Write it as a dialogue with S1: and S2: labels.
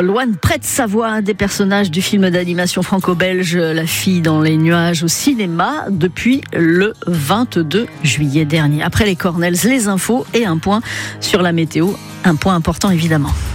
S1: Loane prête sa voix à un des personnages du film d'animation franco-belge La fille dans les nuages au cinéma depuis le 22 juillet dernier. Après les Cornels, les infos et un point sur la météo, un point important évidemment.